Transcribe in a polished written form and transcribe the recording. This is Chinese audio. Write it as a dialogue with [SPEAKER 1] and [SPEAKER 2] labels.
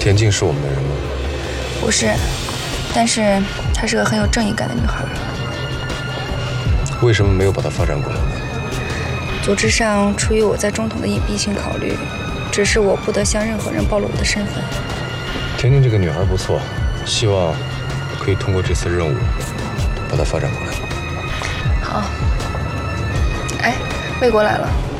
[SPEAKER 1] 田静是我们的人吗？
[SPEAKER 2] 不是，但是她是个很有正义感的女孩。
[SPEAKER 1] 为什么没有把她发展过来呢？
[SPEAKER 2] 组织上出于我在中统的隐蔽性考虑，只是我不得向任何人暴露我的身份。
[SPEAKER 1] 田静这个女孩不错，希望可以通过这次任务把她发展过来。
[SPEAKER 2] 好。哎，魏国来了。